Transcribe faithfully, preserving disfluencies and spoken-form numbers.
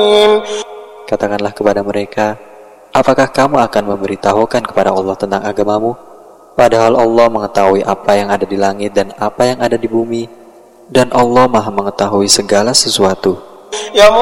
Katakanlah kepada mereka, apakah kamu akan memberitahukan kepada Allah tentang agamamu? Padahal Allah mengetahui apa yang ada di langit dan apa yang ada di bumi, dan Allah Maha mengetahui segala sesuatu.